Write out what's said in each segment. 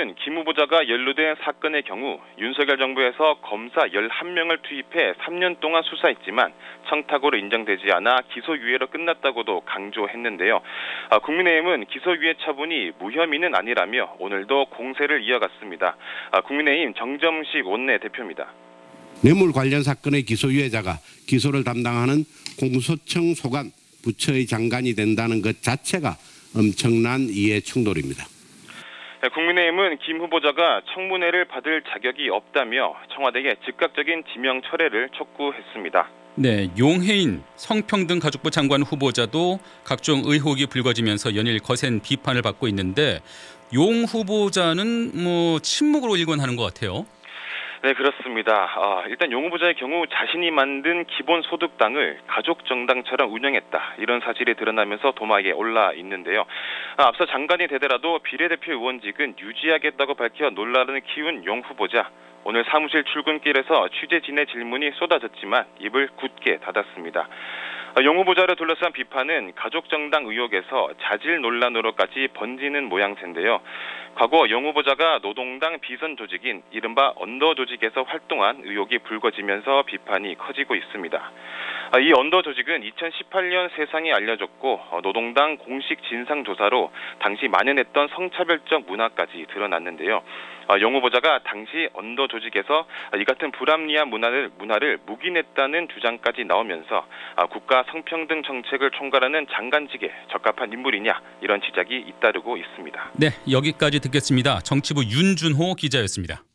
국민의힘은 김 후보자가 연루된 사건의 경우 윤석열 정부에서 검사 11명을 투입해 3년 동안 수사했지만 청탁으로 인정되지 않아 기소유예로 끝났다고도 강조했는데요. 국민의힘은 기소유예 처분이 무혐의는 아니라며 오늘도 공세를 이어갔습니다. 국민의힘 정점식 원내대표입니다. 뇌물 관련 사건의 기소유예자가 기소를 담당하는 공소청 소관 부처의 장관이 된다는 것 자체가 엄청난 이해 충돌입니다. 국민의힘은 김 후보자가 청문회를 받을 자격이 없다며 청와대에 즉각적인 지명 철회를 촉구했습니다. 네, 용해인 성평등가족부 장관 후보자도 각종 의혹이 불거지면서 연일 거센 비판을 받고 있는데 용 후보자는 침묵으로 일관하는 것 같아요. 네, 그렇습니다. 일단 용 후보자의 경우 자신이 만든 기본소득당을 가족정당처럼 운영했다. 이런 사실이 드러나면서 도마에 올라 있는데요. 앞서 장관이 되더라도 비례대표 의원직은 유지하겠다고 밝혀 논란을 키운 용 후보자. 오늘 사무실 출근길에서 취재진의 질문이 쏟아졌지만 입을 굳게 닫았습니다. 용 후보자를 둘러싼 비판은 가족정당 의혹에서 자질 논란으로까지 번지는 모양새인데요. 과거 용 후보자가 노동당 비선 조직인 이른바 언더 조직에서 활동한 의혹이 불거지면서 비판이 커지고 있습니다. 이 언더 조직은 2018년 세상에 알려졌고 노동당 공식 진상조사로 당시 만연했던 성차별적 문화까지 드러났는데요. 용 후보자가 당시 언더 조직에서 이 같은 불합리한 문화를 묵인했다는 주장까지 나오면서 국가 성평등 정책을 총괄하는 장관직에 적합한 인물이냐 이런 지적이 잇따르고 있습니다. 네, 여기까지 듣겠습니다. 정치부 윤준호 기자였습니다.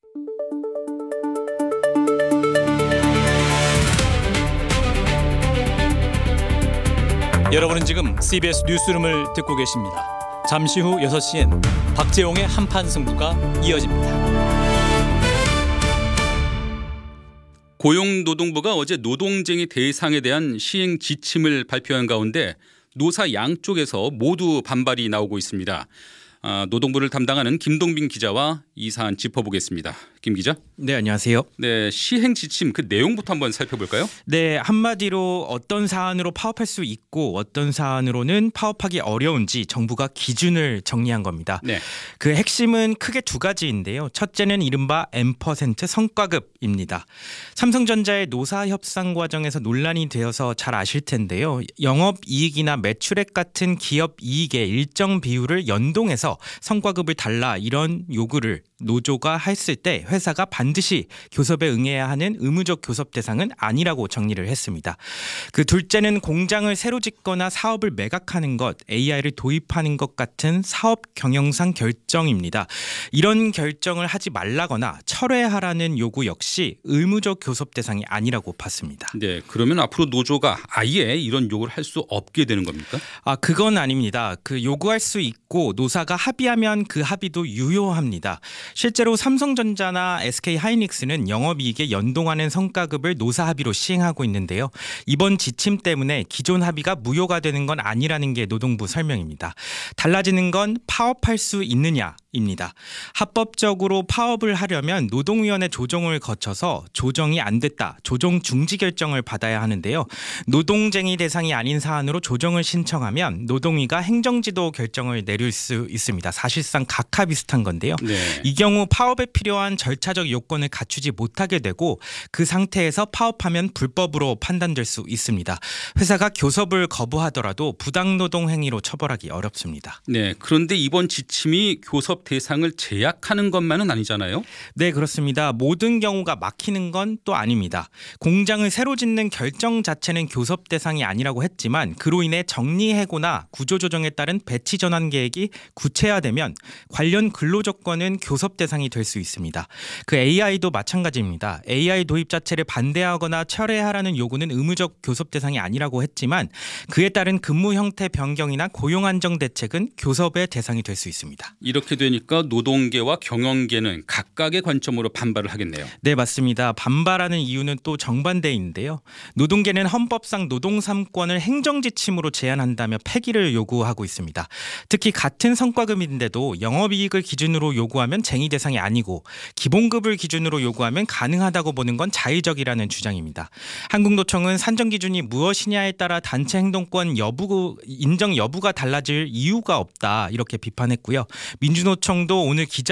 여러분은 지금 CBS 뉴스룸을 듣고 계십니다. 잠시 후 6시엔 박재홍의 한판 승부가 이어집니다. 고용노동부가 어제 노동쟁이 대상에 대한 시행 지침을 발표한 가운데 노사 양쪽에서 모두 반발이 나오고 있습니다. 노동부를 담당하는 김동빈 기자와 이 사안 짚어보겠습니다. 김 기자. 네, 안녕하세요. 네, 시행 지침 그 내용부터 한번 살펴볼까요? 네, 한마디로 어떤 사안으로 파업할 수 있고 어떤 사안으로는 파업하기 어려운지 정부가 기준을 정리한 겁니다. 네. 그 핵심은 크게 두 가지인데요. 첫째는 이른바 M% 성과급입니다. 삼성전자의 노사 협상 과정에서 논란이 되어서 잘 아실 텐데요. 영업이익이나 매출액 같은 기업 이익의 일정 비율을 연동해서 성과급을 달라 이런 요구를 노조가 했을 때 회사가 반드시 교섭에 응해야 하는 의무적 교섭 대상은 아니라고 정리를 했습니다. 그 둘째는 공장을 새로 짓거나 사업을 매각하는 것, AI를 도입하는 것 같은 사업 경영상 결정입니다. 이런 결정을 하지 말라거나 철회하라는 요구 역시 의무적 교섭 대상이 아니라고 봤습니다. 네, 그러면 앞으로 노조가 아예 이런 요구를 할 수 없게 되는 겁니까? 그건 아닙니다. 그 요구할 수 있고 노사가 합의하면 그 합의도 유효합니다. 실제로 삼성전자나 SK하이닉스는 영업이익에 연동하는 성과급을 노사 합의로 시행하고 있는데요. 이번 지침 때문에 기존 합의가 무효가 되는 건 아니라는 게 노동부 설명입니다. 달라지는 건 파업할 수 있느냐 입니다. 합법적으로 파업을 하려면 노동위원회 조정을 거쳐서 조정이 안 됐다. 조정 중지 결정을 받아야 하는데요. 노동쟁의 대상이 아닌 사안으로 조정을 신청하면 노동위가 행정지도 결정을 내릴 수 있습니다. 사실상 각하 비슷한 건데요. 네. 이 경우 파업에 필요한 절차적 요건을 갖추지 못하게 되고 그 상태에서 파업하면 불법으로 판단될 수 있습니다. 회사가 교섭을 거부하더라도 부당노동 행위로 처벌하기 어렵습니다. 네, 그런데 이번 지침이 교섭 대상을 제약하는 것만은 아니잖아요. 네, 그렇습니다. 모든 경우가 막히는 건 또 아닙니다. 공장을 새로 짓는 결정 자체는 교섭 대상이 아니라고 했지만 그로 인해 정리해고나 구조조정에 따른 배치 전환 계획이 구체화되면 관련 근로조건은 교섭 대상이 될 수 있습니다. 그 AI도 마찬가지입니다. AI 도입 자체를 반대하거나 철회하라는 요구는 의무적 교섭 대상이 아니라고 했지만 그에 따른 근무 형태 변경이나 고용 안정 대책은 교섭의 대상이 될 수 있습니다. 이렇게 되니까 노동계와 경영계는 각각의 관점으로 반발을 하겠네요. 네, 맞습니다. 반발하는 이유는 또 정반대인데요. 노동계는 헌법상 노동 3권을 행정지침으로 제한한다며 폐기를 요구하고 있습니다. 특히 같은 성과급인데도 영업이익을 기준으로 요구하면 쟁의 대상이 아니고 기본급을 기준으로 요구하면 가능하다고 보는 건 자의적이라는 주장입니다. 한국노총은 산정 기준이 무엇이냐에 따라 단체 행동권 인정 여부가 달라질 이유가 없다 이렇게 비판했고요. 민주노총도 오늘